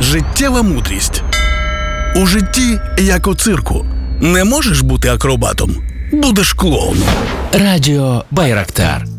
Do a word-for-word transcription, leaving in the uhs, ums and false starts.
Життєва мудрість. У житті, як у цирку, не можеш бути акробатом – будеш клоуном. Радіо Байрактар.